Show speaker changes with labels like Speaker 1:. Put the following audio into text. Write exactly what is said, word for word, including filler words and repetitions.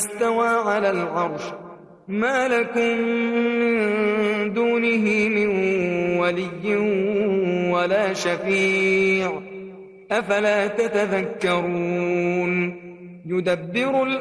Speaker 1: استوى على العرش ما لكم من دونه من ولي ولا شفيع أفلا تتذكرون يدبر